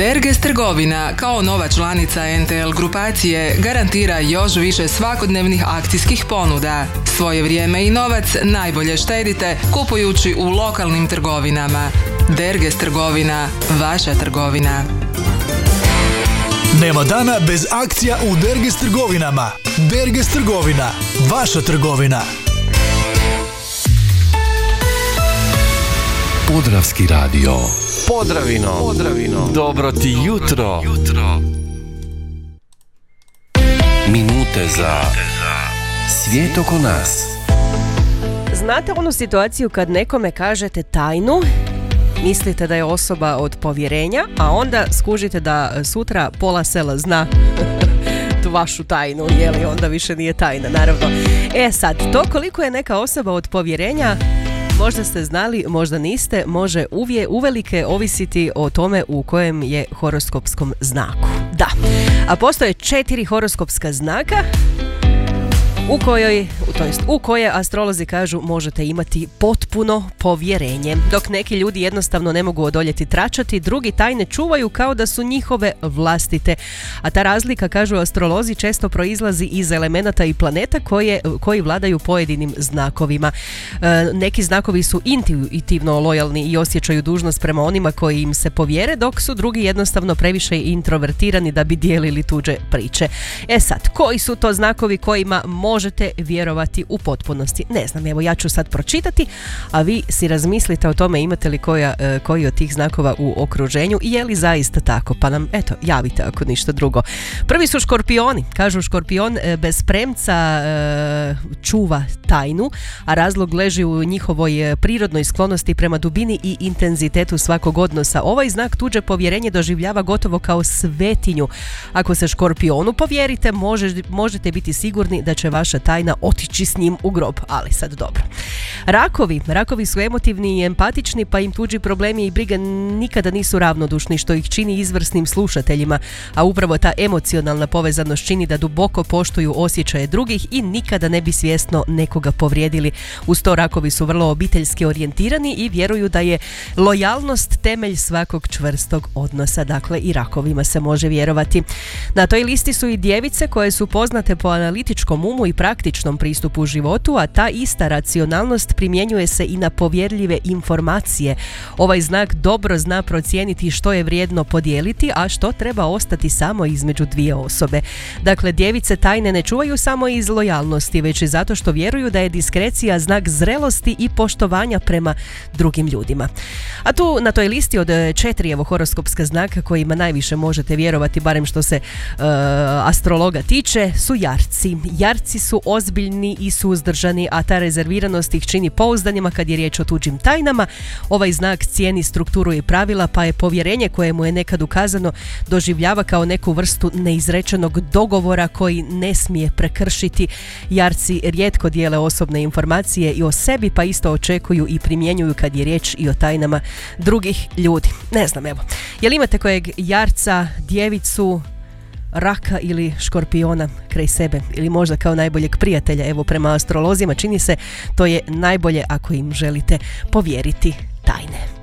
Derges trgovina kao nova članica NTL grupacije garantira još više svakodnevnih akcijskih ponuda. Svoje vrijeme i novac najbolje štedite kupujući u lokalnim trgovinama. Derges trgovina, vaša trgovina. Nema dana bez akcija u Derges trgovinama. Derges trgovina, vaša trgovina. Podravski radio. Podravino. Dobro ti jutro. Minute za svijet oko nas. Znate onu situaciju kad nekome kažete tajnu, mislite da je osoba od povjerenja, a onda skužite da sutra pola sela zna tu vašu tajnu, jeli onda više nije tajna, naravno. Sad, to koliko je neka osoba od povjerenja, možda ste znali, možda niste, može uvelike ovisiti o tome u kojem je horoskopskom znaku. Da, a postoje 4 horoskopska znaka u koje astrolozi kažu možete imati potpuno povjerenje. Dok neki ljudi jednostavno ne mogu odoljeti tračati, drugi tajne čuvaju kao da su njihove vlastite. A ta razlika, kažu astrolozi, često proizlazi iz elemenata i planeta koji vladaju pojedinim znakovima. Neki znakovi su intuitivno lojalni i osjećaju dužnost prema onima koji im se povjere, dok su drugi jednostavno previše introvertirani da bi dijelili tuđe priče. Sad, koji su to znakovi kojima možete vjerovati u potpunosti? Ne znam, evo ja ću sad pročitati, a vi si razmislite o tome imate li koji od tih znakova u okruženju i je li zaista tako, pa nam eto javite ako ništa drugo. Prvi su škorpioni. Kažu škorpion bez premca čuva tajnu, a razlog leži u njihovoj prirodnoj sklonosti prema dubini i intenzitetu svakog odnosa. Ovaj znak tuđe povjerenje doživljava gotovo kao svetinju. Ako se škorpionu povjerite, možete biti sigurni da će vaša tajna otići s njim u grob, ali sad dobro. Rakovi su emotivni i empatični, pa im tuđi problemi i brige nikada nisu ravnodušni, što ih čini izvrsnim slušateljima, a upravo ta emocionalna povezanost čini da duboko poštuju osjećaje drugih i nikada ne bi svjesno nekoga povrijedili. Uz to rakovi su vrlo obiteljski orijentirani i vjeruju da je lojalnost temelj svakog čvrstog odnosa, dakle i rakovima se može vjerovati. Na toj listi su i djevice koje su poznate po analitičkom umu i praktičnom pristupu u životu, a ta ista racionalnost primjenjuje se i na povjerljive informacije. Ovaj znak dobro zna procijeniti što je vrijedno podijeliti, a što treba ostati samo između dvije osobe. Dakle, djevice tajne ne čuvaju samo iz lojalnosti, već i zato što vjeruju da je diskrecija znak zrelosti i poštovanja prema drugim ljudima. A tu na toj listi od 4 horoskopska znaka kojima najviše možete vjerovati, barem što se astrologa tiče, su jarci. Jarci su ozbiljni i suzdržani, a ta rezerviranost ih čini pouzdanima kad je riječ o tuđim tajnama. Ovaj znak cijeni strukturu i pravila, pa je povjerenje koje mu je nekad ukazano doživljava kao neku vrstu neizrečenog dogovora koji ne smije prekršiti. Jarci rijetko dijele osobne informacije i o sebi, pa isto očekuju i primjenjuju kad je riječ i o tajnama drugih ljudi. Ne znam, evo, jel imate kojeg jarca, djevicu, raka ili škorpiona kraj sebe, ili možda kao najboljeg prijatelja? Evo, prema astrolozima čini se to je najbolje ako im želite povjeriti tajne.